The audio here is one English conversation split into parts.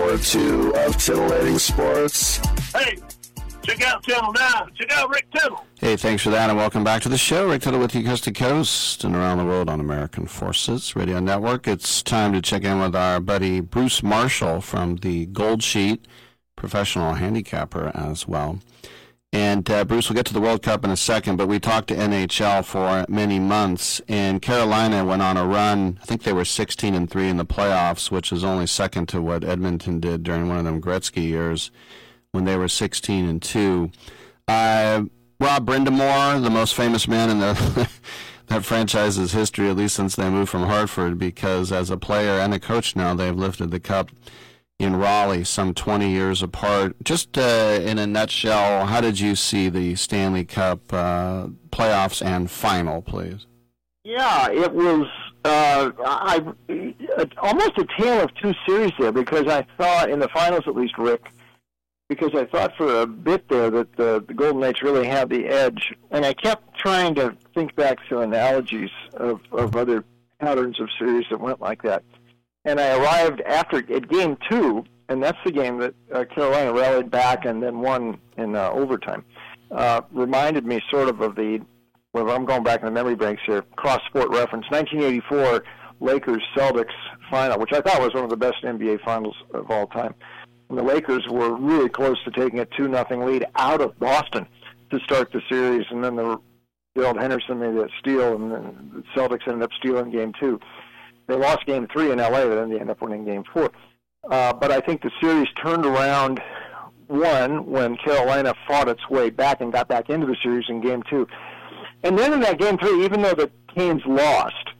hour 2 of Titillating Sports. Hey, check out Channel 9. Check out Rick Tittle. Hey, thanks for that, and welcome back to the show. Rick Tittle with you coast to coast and around the world on American Forces Radio Network. It's time to check in with our buddy Bruce Marshall from the Gold Sheet, professional handicapper as well. And Bruce, we'll get to the World Cup in a second, but we talked to NHL for many months, and Carolina went on a run. I think they were 16-3 in the playoffs, which is only second to what Edmonton did during one of them Gretzky years when they were 16-2. Rob Brind'Amour, the most famous man in that franchise's history, at least since they moved from Hartford, because as a player and a coach now, they've lifted the cup in Raleigh, some 20 years apart. Just in a nutshell, how did you see the Stanley Cup playoffs and final, please? Yeah, it was almost a tale of two series there, because I thought, in the finals at least, Rick, because I thought for a bit there that the Golden Knights really had the edge. And I kept trying to think back to analogies of other patterns of series that went like that. And I arrived at Game 2, and that's the game that Carolina rallied back and then won in overtime. Reminded me sort of the, well, I'm going back in the memory banks here, cross-sport reference, 1984 Lakers-Celtics final, which I thought was one of the best NBA finals of all time. And the Lakers were really close to taking a 2-0 lead out of Boston to start the series, and then Gerald Henderson made that steal, and then the Celtics ended up stealing Game 2. They lost Game 3 in L.A., but then they ended up winning Game 4. But I think the series turned around, one, when Carolina fought its way back and got back into the series in Game 2. And then in that Game 3, even though the Canes lost,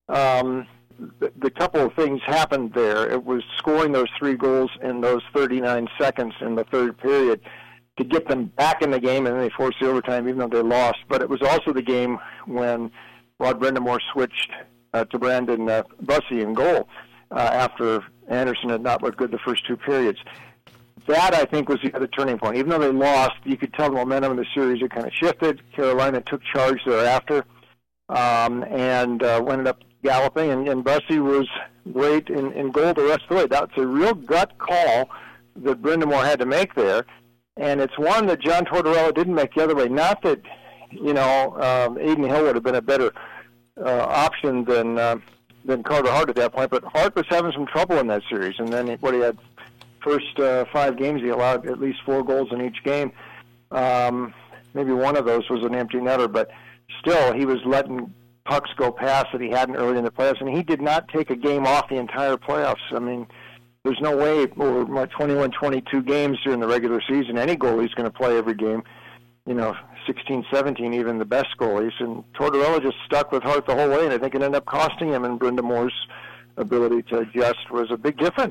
the couple of things happened there. It was scoring those 3 goals in those 39 seconds in the third period to get them back in the game, and then they forced the overtime even though they lost. But it was also the game when Rod Brind'Amour switched to Brandon Bussey in goal after Anderson had not looked good the first 2 periods. That, I think, was the other turning point. Even though they lost, you could tell the momentum of the series had kind of shifted. Carolina took charge thereafter and ended up galloping, and Bussey was great in goal the rest of the way. That's a real gut call that Brind'Amour had to make there, and it's one that John Tortorella didn't make the other way. Not that, Aiden Hill would have been a better option than Carter Hart at that point, but Hart was having some trouble in that series, and then he had first 5 games he allowed at least 4 goals in each game. Maybe one of those was an empty netter, but still he was letting pucks go past that he hadn't early in the playoffs, and he did not take a game off the entire playoffs. I mean, there's no way over 21, 22 games during the regular season any goalie's going to play every game. 16, 17, even the best goalies. And Tortorella just stuck with Hart the whole way, and I think it ended up costing him, and Brind'Amour's ability to adjust was a big difference.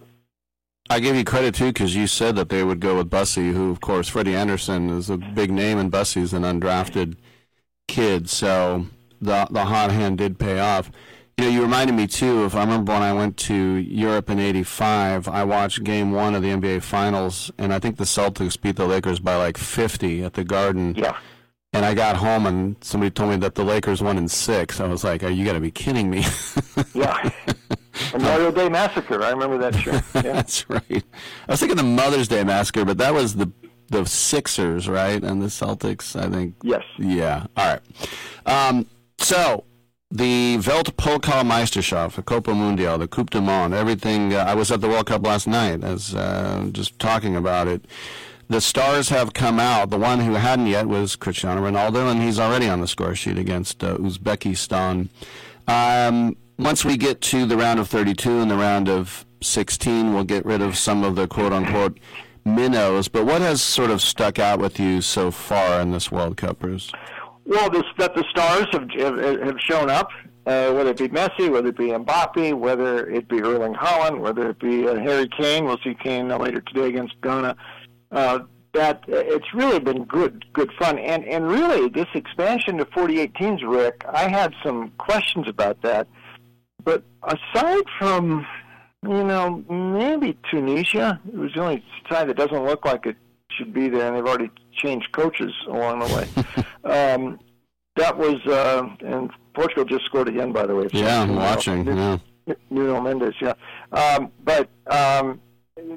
I give you credit, too, because you said that they would go with Bussey, who, of course, Freddie Anderson is a big name, and Bussey's an undrafted kid, so the hot hand did pay off. You reminded me, too, I remember when I went to Europe in '85, I watched Game 1 of the NBA Finals, and I think the Celtics beat the Lakers by like 50 at the Garden. Yeah. And I got home, and somebody told me that the Lakers won in 6. I was like, you got to be kidding me. Yeah. Memorial Day Massacre, I remember that show. Yeah. That's right. I was thinking the Mother's Day Massacre, but that was the Sixers, right? And the Celtics, I think. Yes. Yeah. All right. So the Weltpokalmeisterschaft, the Copa Mundial, the Coupe du Monde, everything. I was at the World Cup last night, as just talking about it. The stars have come out. The one who hadn't yet was Cristiano Ronaldo, and he's already on the score sheet against Uzbekistan. Once we get to the round of 32 and the round of 16, we'll get rid of some of the quote-unquote minnows. But what has sort of stuck out with you so far in this World Cup, Bruce? Well, that the stars have shown up, whether it be Messi, whether it be Mbappe, whether it be Erling Haaland, whether it be Harry Kane. We'll see Kane later today against Ghana. That it's really been good fun. And really, this expansion to 48 teams, Rick, I had some questions about that. But aside from, maybe Tunisia, it was the only side that doesn't look like it should be there, and they've already changed coaches along the way. That was, and Portugal just scored again, by the way. Yeah, I'm watching. Nuno Mendes, yeah. But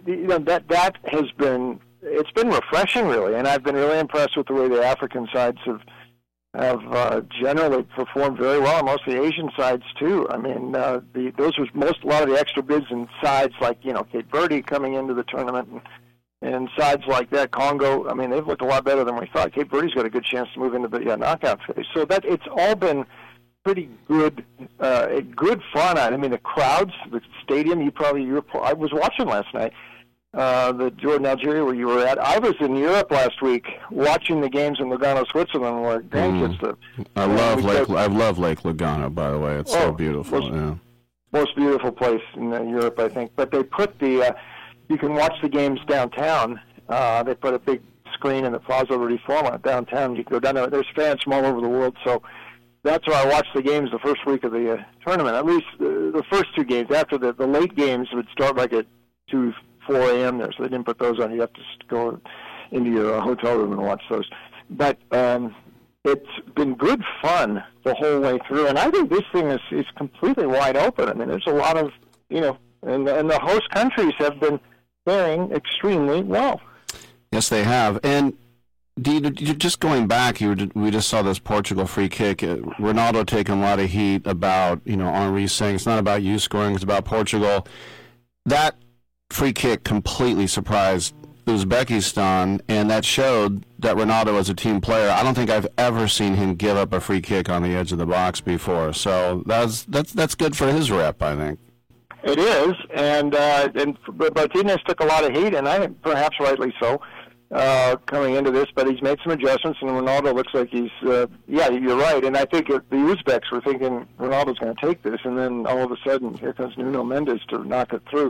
that has been, it's been refreshing, really, and I've been really impressed with the way the African sides have generally performed very well, and most of the Asian sides too. I mean, a lot of the extra bids and sides like Cape Verde coming into the tournament and sides like that, Congo. I mean, they've looked a lot better than we thought. Cape Verde's got a good chance to move into the knockout phase. So that it's all been pretty good, good fun. I mean, the crowds, the stadium. I was watching last night. The Jordan, Algeria, where you were at. I was in Europe last week watching the games in Lugano, Switzerland, where grandkids live. I love Lake Lugano, by the way. It's so beautiful. Most beautiful place in Europe, I think. But they put you can watch the games downtown. They put a big screen in the Plaza Reforma downtown. You can go down there. There's fans from all over the world, so that's where I watched the games the first week of the tournament. At least the first two games. After the late games would start like at 4 a.m. there, so they didn't put those on. You have to go into your hotel room and watch those. But it's been good fun the whole way through, and I think this thing is completely wide open. I mean, there's a lot of, and the host countries have been faring extremely well. Yes, they have. And just going back, we just saw this Portugal free kick. Ronaldo taking a lot of heat about, Henry saying it's not about you scoring, it's about Portugal. That free kick completely surprised Uzbekistan, and that showed that Ronaldo is a team player. I don't think I've ever seen him give up a free kick on the edge of the box before. So that's good for his rep, I think. It is, and Martinez took a lot of heat, and I think perhaps rightly so, coming into this. But he's made some adjustments, and Ronaldo looks like he's. You're right, and I think the Uzbeks were thinking Ronaldo's going to take this, and then all of a sudden here comes Nuno Mendes to knock it through.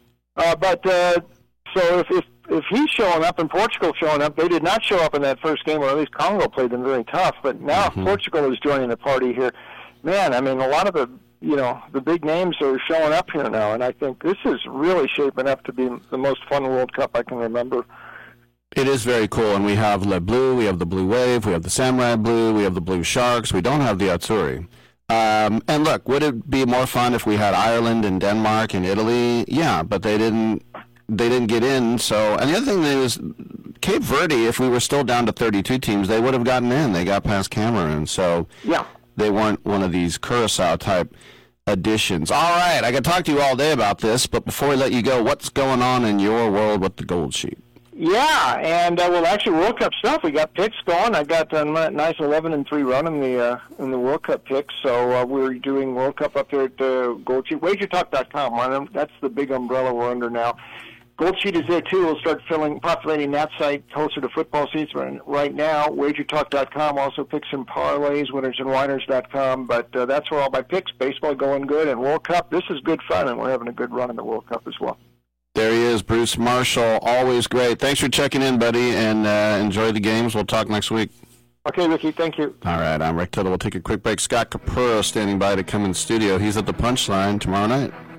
So if he's showing up and Portugal showing up, they did not show up in that first game, or at least Congo played them very tough. But now if Portugal is joining the party here, man, I mean, a lot of the big names are showing up here now, and I think this is really shaping up to be the most fun World Cup I can remember. It is very cool, and we have Le Bleu, we have the Blue Wave, we have the Samurai Blue, we have the Blue Sharks. We don't have the Azzurri. And look, would it be more fun if we had Ireland and Denmark and Italy? Yeah, but they didn't get in. So, and the other thing is, Cape Verde, if we were still down to 32 teams, they would have gotten in. They got past Cameroon, so they weren't one of these Curacao type additions. All right, I could talk to you all day about this, but before we let you go, what's going on in your world with the Gold Sheet? Yeah, and actually World Cup stuff. We got picks going. I got a nice 11-3 run in the World Cup picks. So we're doing World Cup up there at Gold Sheet. WagerTalk.com. That's the big umbrella we're under now. Gold Sheet is there too. We'll start populating that site closer to football season. Right now, WagerTalk.com also picks and parlays, winnersandwhiners.com. But that's where all my picks. Baseball going good, and World Cup. This is good fun, and we're having a good run in the World Cup as well. There he is, Bruce Marshall. Always great. Thanks for checking in, buddy, and enjoy the games. We'll talk next week. Okay, Ricky. Thank you. All right, I'm Rick Tittle. We'll take a quick break. Scott Capurro standing by to come in studio. He's at the Punchline tomorrow night.